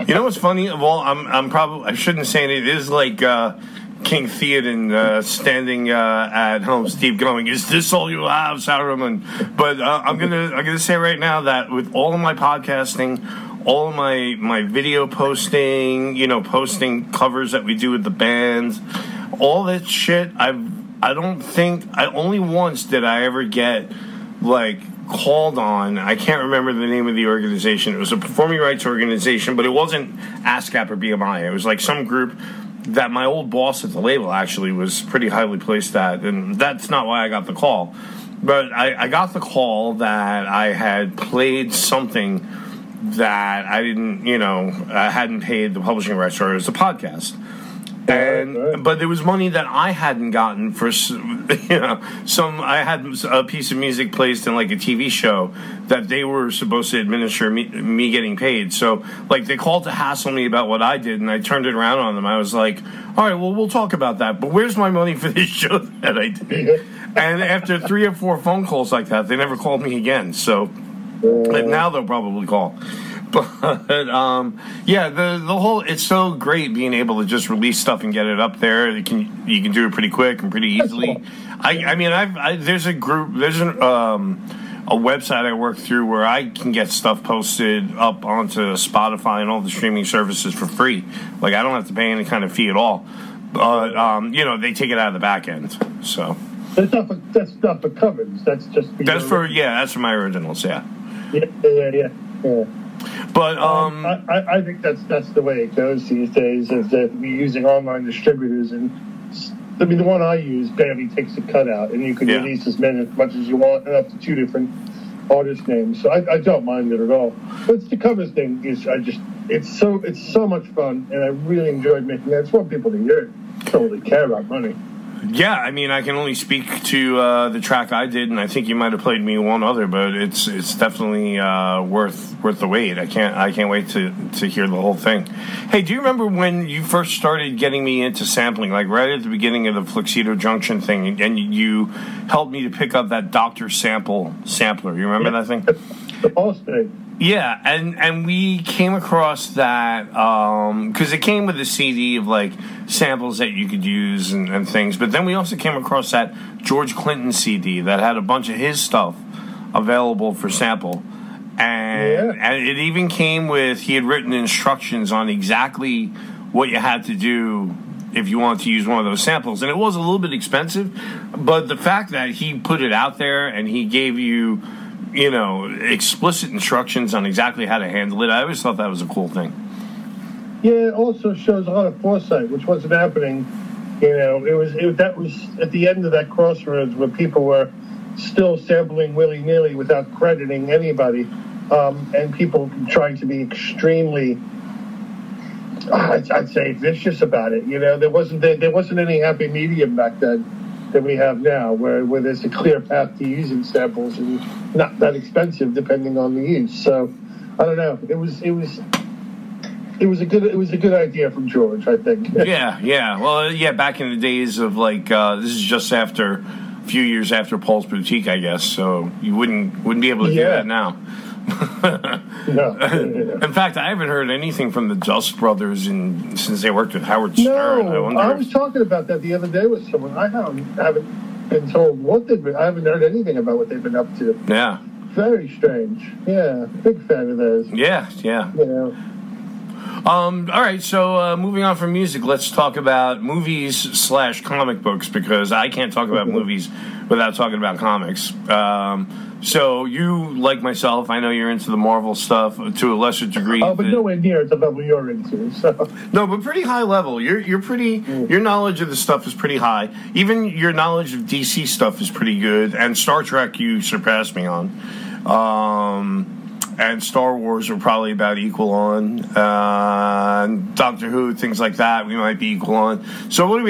You know what's funny? Well, I shouldn't say it. It is like King Theoden standing at Helm's Deep, going, "Is this all you have, Saruman?" But I'm gonna say right now that with all of my podcasting, all of my video posting, posting covers that we do with the bands, all that shit, only once did I ever get called on. I can't remember the name of the organization. It was a performing rights organization, but it wasn't ASCAP or BMI. It was some group that my old boss at the label actually was pretty highly placed at, and that's not why I got the call. But I got the call that I had played something that I didn't, I hadn't paid the publishing rights for. It was a podcast. But there was money that I hadn't gotten for, I had a piece of music placed in a TV show that they were supposed to administer me getting paid. So they called to hassle me about what I did, and I turned it around on them. I was like, all right, well, we'll talk about that, but where's my money for this show that I did? And after 3 or 4 phone calls like that, they never called me again. So now they'll probably call. But the whole, it's so great being able to just release stuff and get it up there. You can do it pretty quick and pretty easily. There's a group, there's a website I work through where I can get stuff posted up onto Spotify and all the streaming services for free. I don't have to pay any kind of fee at all. But they take it out of the back end. So that's not for covers. That's just for that's for my originals. Yeah. Yeah. But I think that's the way it goes these days, is that we're using online distributors, and the one I use barely takes a cut out, and you can release as much as you want, and up to 2 different artist names. So I don't mind it at all. But it's the covers thing it's so much fun, and I really enjoyed making that. It's what people to hear. Don't really care about money. Yeah, I can only speak to the track I did, and I think you might have played me one other, but it's definitely worth the wait. I can't wait to hear the whole thing. Hey, do you remember when you first started getting me into sampling, right at the beginning of the Flexido Junction thing, and you helped me to pick up that Dr. Sample sampler? You remember that thing? The boss thing. Yeah, and we came across that because it came with a CD of samples that you could use and things. But then we also came across that George Clinton CD that had a bunch of his stuff available for sample, and it even came with, he had written instructions on exactly what you had to do if you wanted to use one of those samples. And it was a little bit expensive, but the fact that he put it out there and he gave you explicit instructions on exactly how to handle it, I always thought that was a cool thing. Yeah, it also shows a lot of foresight, which wasn't happening. That was at the end of that crossroads where people were still sampling willy-nilly without crediting anybody, and people trying to be extremely, I'd say, vicious about it. There wasn't any happy medium back then that we have now, where there's a clear path to using samples and not that expensive depending on the use. So I don't know. It was a good idea from George, I think. Yeah. Well, back in the days of this is just after a few years after Paul's Boutique, I guess. So you wouldn't be able to do that now. No. In fact, I haven't heard anything from the Dust Brothers since they worked with Howard Stern. I was talking about that the other day with someone. I haven't been told what they've been. I haven't heard anything about what they've been up to. Yeah. Very strange. Yeah, big fan of those. Yeah. All right, so moving on from music, let's talk about movies / comic books, because I can't talk about movies without talking about comics. So you, like myself, I know you're into the Marvel stuff to a lesser degree. Oh, but nowhere near the level you're into. So. No, but pretty high level. Your knowledge of the stuff is pretty high. Even your knowledge of DC stuff is pretty good. And Star Trek, you surpassed me on. And Star Wars are probably about equal on. Doctor Who, things like that, we might be equal on. So what do we